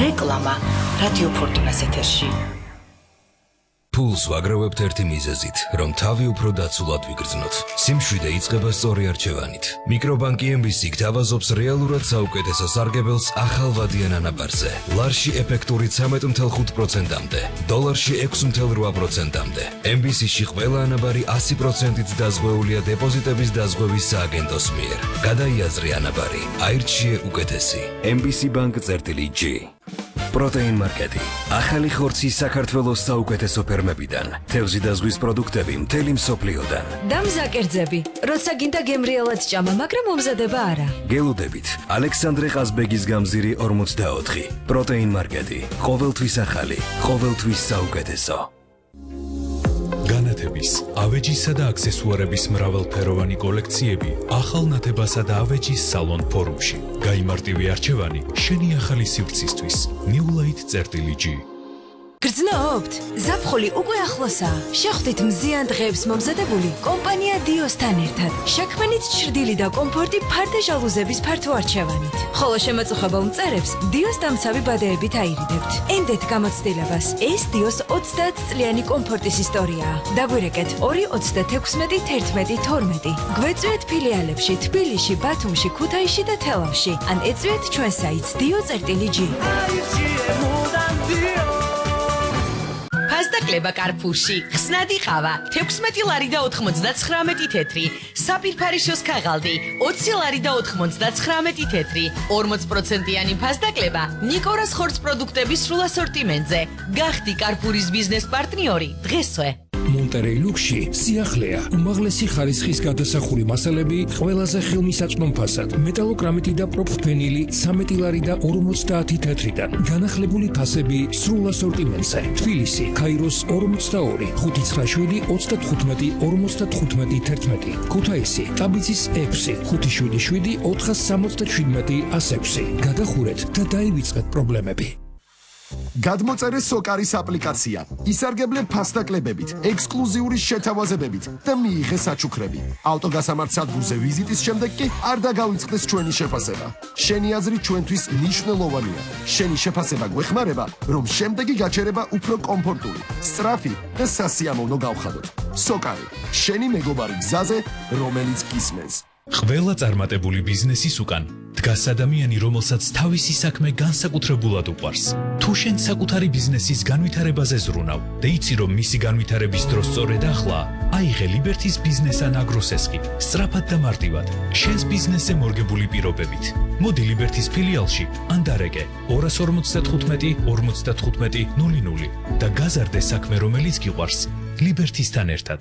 რეკლამა რადიო ფორტუნას ეთერში. Pulls ვაგროვებთ ერთი მიზეზით, რომ თავი უფრო დაცულად ვიგრძნოთ. სიმშვიდე იწყება სწორი არჩევანით. მიკრობანკი MBC გთავაზობს რეალურად საუკეთესო სარგებელს ახალ ვადიან ანაბარზე. ლარში ეფექტური 13.5%-მდე, დოლარში 6.8%-მდე. MBC-ში ყველა ანაბარი 100%-ით დაზღვეულია დეპოზიტების დაზღვევის სააგენტოს მიერ. გადაიაზრე ანაბარი, აირჩიე უკეთესი. MBC Bank-G. Protein Market. ახალი ხორცი საქართველოს საუკეთესო ფერმებიდან. თევზი და ზღვის პროდუქტები მთელი მსოფლიოდან. დამზაკერძები, როცა გინდა გემრიელად ჭამა, მაგრამ მომზადება არა. გელუდებით, ალექსანდრე ყაზბეგის გამზირი 44. Protein Market. ყოველთვის ახალი, ყოველთვის საუკეთესო. განათების, ავეჯისა და აქსესუარების მრავალფეროვანი კოლექციები ახალ ნათებასა და ავეჯის სალონ ფორუმში. გაიმარტივე არჩევანი შენი ახალი სივრცისთვის. newlight.g. გრძნობთ? ზაფხული უკვე ახლოსაა. შეხვდით მზიან დღეებს მომზადებული კომპანია დიოსთან ერთად. შექმნით ჩრდილი და კომფორტი ფარდა ჟალუზების ფართო არჩევანით. ხოლო შემაწუხებელ მწერებს დიოს დამცავი ბადეებით აირიდებთ. ენდეთ გამოცდილებას. ეს დიოს 30 წლიანი კომფორტის ისტორიაა. დაგვირეკეთ 2-36-11-12. გვეწვიეთ ფილიალებში თბილისში, ბათუმში, ქუთაისში და თელავში. ან ეწვიეთ ჩვენ საიტს dio.g. ფასდაკლება კარფურში, ხსნადი ყავა, 16 ლარი და 99 თეთრი, საფირფარიშოს ქაღალდი, 20 ლარი და 99 თეთრი, 40%-იანი ფასდაკლება ნიკორას ხორც პროდუქტების სრულ ასორტიმენტზე. გახდი კარფურის ბიზნეს პარტნიორი დღესვე. მონტერეი ლუქსში სიახლეა, უმაღლესი ხარისხის გადასახური მასალები ყველაზე ხელმისაწვდომ ფასად, მეტალოკრამიტი და პროფენილი 13 ლარი და 50 თეთრიდან, განახლებული ფასები სრულ ასორტიმენტზე. თბილისი, ქაიროს 42, 597 35 55 11, ქუთაისი, ტაბიცის 6, 577 467 106. გადახურეთ და დაივიწყეთ პრობლემები. გადმოწერე სოკარის აპლიკაცია. ისარგებლე ფასდაკლებებით, ექსკლუზიური შეთავაზებებით და მიიღე საჩუქრები. ავტოგასამართ სადგურზე ვიზიტის შემდეგ კი არ დაგავიწყდეს ჩვენი შეფასება. შენი აზრი ჩვენთვის მნიშვნელოვანია. შენი შეფასება გვეხმარება, რომ შემდეგი გაჩერება უფრო კომფორტული, სწრაფი და სასიამოვნო გავხადოთ. სოკარი, შენი მეგობარი გზაზე, რომელიც გისმენს. ყველა წარმატებული ბიზნესის უკან დგას ადამიანი, რომელსაც თავისი საქმე განსაკუთრებულად უყვარს. თუ შენ საკუთარი ბიზნესის განვითარებაზე ზრუნავ და იცი, რომ მისი განვითარების დრო სწორედ ახლაა, აიღე ლიბერთის ბიზნეს ან აგროსესხი, სწრაფად და მარტივად, შენს ბიზნესზე მორგებული პირობებით. მოდი ლიბერთის ფილიალში ან დარეკე 255 55 00 და გაზარდე საქმე, რომელიც გიყვარს, ლიბერთისთან ერთად.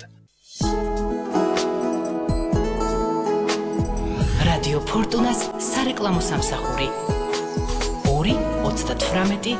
რადიო ფორტუნას სარეკლამო სამსახური 2-38-30-30.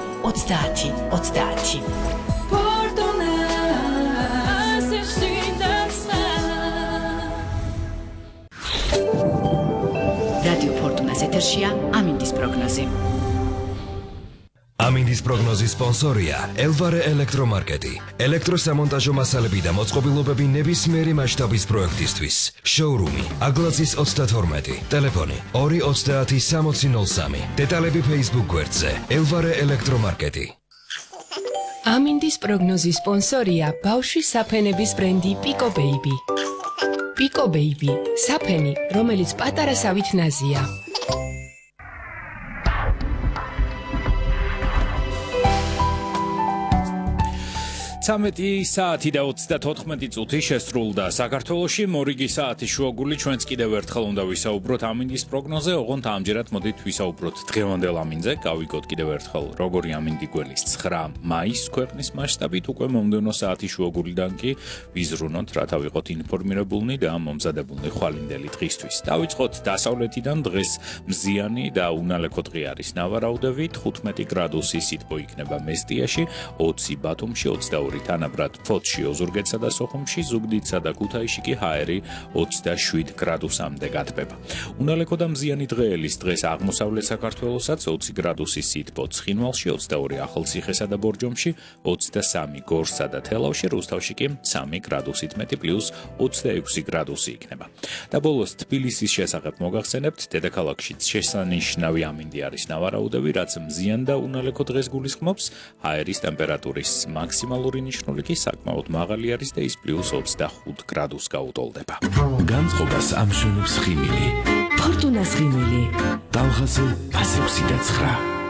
რადიო ფორტუნას ეთერშია ამინდის პროგნოზი. ამინდის პროგნოზის სპონსორია ელვარე ელექტრომარკეტი. ელექტროსამონტაჟო მასალები და მოწყობილობები ნებისმიერი მასშტაბის პროექტისთვის. შოურუმი აგლაძის 32, ტელეფონი 230-6003. დეტალები Facebook გვერდზე ელვარე ელექტრომარკეტი. ამინდის პროგნოზის სპონსორია ბავშვის საფენების ბრენდი Pico Baby. Pico Baby, საფენი, რომელიც პატარა სავით ნაზია. 13 საათი და 34 წუთი შესრულდა საქართველოში. მორიგი საათი შუაგული. ჩვენც კიდევ ერთხელ უნდა ვისაუბროთ ამინდის პროგნოზე. ოღონდ ამჯერად მოდით ვისაუბროთ დღევანდელ ამინზე. გავიგოთ კიდევ ერთხელ როგორი ამინდი გველის 9 მაისს ქვეყნის მასშტაბით. უკვე მომდევნო საათი შუაგულიდან კი ვიზრუნოთ, რათა ვიყოთ ინფორმირებულნი და მომზადებულნი ხვალინდელი დღისთვის. დავიწყოთ დასავლეთიდან. დღეს მზიანი და უნალექო დღე არის ნავარაუდევით. 15 გრადუსი სითბო იქნება მესტიაში, 20 ბათუმში, 22 მინიმალური თანაბრად ფოთში, ოზურგეთსა და სოხუმში, ზუგდიდსა და ქუთაისში კი ჰაერი 27 გრადუსამდე გათბება. უნალექო და მზიანი დღეელის დღეს აღმოსავლეთ საქართველოსაც 20 გრადუსი სითბო, ცხინვალში 22 ახალციხესა და ბორჯომში, 23 გორსა და თელავში, რუსთავში კი 3 გრადუსით მეტი პლუს 26 გრადუსი იქნება. და ბოლოს თბილისის შესახებ მოგახსენებთ, დედაქალაქშიც შესანიშნავი ამინდი არის ნავარაუდები, რაც მზიან და უნალექო დღეს გულისხმობს. ჰაერის ტემპერატურის მაქსიმალური ნიშნული კი საკმაოდ მაღალი არის და ის პლუს 25 გრადუსს გაუტოლდება. განწყობას ამშვენებს ხიმილი. ფორტუნას ღიმილი. ტალღაზე 169.